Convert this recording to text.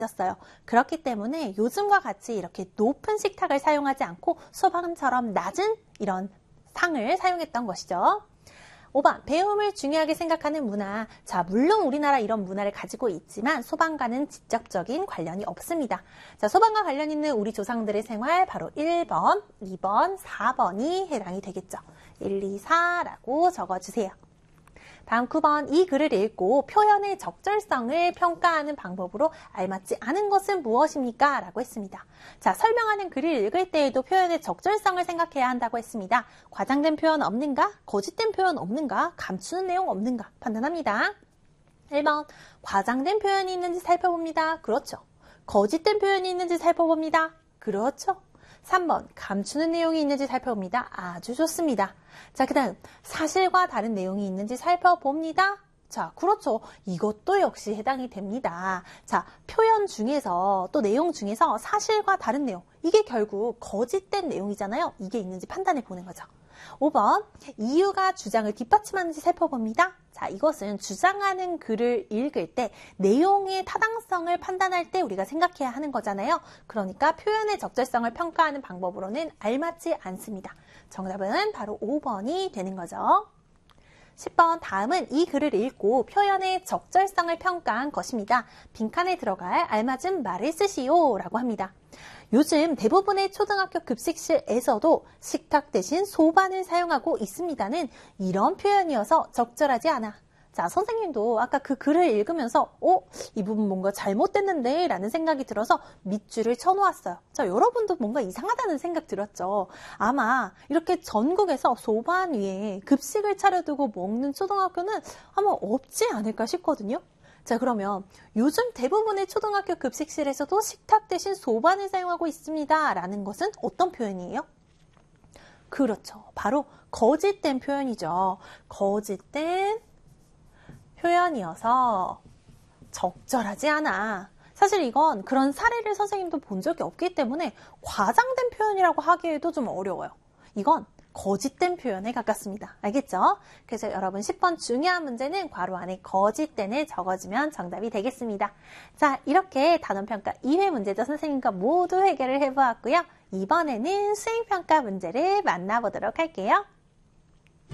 있었어요. 그렇기 때문에 요즘과 같이 이렇게 높은 식탁을 사용하지 않고 소방처럼 낮은 이런 상을 사용했던 것이죠. 5번, 배움을 중요하게 생각하는 문화. 자, 물론 우리나라 이런 문화를 가지고 있지만 소방과는 직접적인 관련이 없습니다. 자, 소방과 관련 있는 우리 조상들의 생활 바로 1번, 2번, 4번이 해당이 되겠죠. 1, 2, 4라고 적어주세요. 다음 9번, 이 글을 읽고 표현의 적절성을 평가하는 방법으로 알맞지 않은 것은 무엇입니까? 라고 했습니다. 자, 설명하는 글을 읽을 때에도 표현의 적절성을 생각해야 한다고 했습니다. 과장된 표현 없는가? 거짓된 표현 없는가? 감추는 내용 없는가? 판단합니다. 1번, 과장된 표현이 있는지 살펴봅니다. 그렇죠. 거짓된 표현이 있는지 살펴봅니다. 그렇죠. 3번, 감추는 내용이 있는지 살펴봅니다. 아주 좋습니다. 자, 그 다음, 사실과 다른 내용이 있는지 살펴봅니다. 자, 그렇죠. 이것도 역시 해당이 됩니다. 자, 표현 중에서 또 내용 중에서 사실과 다른 내용, 이게 결국 거짓된 내용이잖아요. 이게 있는지 판단해 보는 거죠. 5번, 이유가 주장을 뒷받침하는지 살펴봅니다. 자, 이것은 주장하는 글을 읽을 때 내용의 타당성을 판단할 때 우리가 생각해야 하는 거잖아요. 그러니까 표현의 적절성을 평가하는 방법으로는 알맞지 않습니다. 정답은 바로 5번이 되는 거죠. 10번, 다음은 이 글을 읽고 표현의 적절성을 평가한 것입니다. 빈칸에 들어갈 알맞은 말을 쓰시오 라고 합니다. 요즘 대부분의 초등학교 급식실에서도 식탁 대신 소반을 사용하고 있습니다는 이런 표현이어서 적절하지 않아. 자, 선생님도 아까 그 글을 읽으면서 이 부분 뭔가 잘못됐는데 라는 생각이 들어서 밑줄을 쳐놓았어요. 자, 여러분도 뭔가 이상하다는 생각 들었죠? 아마 이렇게 전국에서 소반 위에 급식을 차려두고 먹는 초등학교는 아마 없지 않을까 싶거든요. 자, 그러면 요즘 대부분의 초등학교 급식실에서도 식탁 대신 소반을 사용하고 있습니다 라는 것은 어떤 표현이에요? 그렇죠. 바로 거짓된 표현이죠. 거짓된 표현이어서 적절하지 않아. 사실 이건 그런 사례를 선생님도 본 적이 없기 때문에 과장된 표현이라고 하기에도 좀 어려워요. 이건 거짓된 표현에 가깝습니다. 알겠죠? 그래서 여러분 10번 중요한 문제는 괄호 안에 거짓된을 적어주면 정답이 되겠습니다. 자, 이렇게 단원평가 2회 문제도 선생님과 모두 해결을 해보았고요. 이번에는 수행평가 문제를 만나보도록 할게요.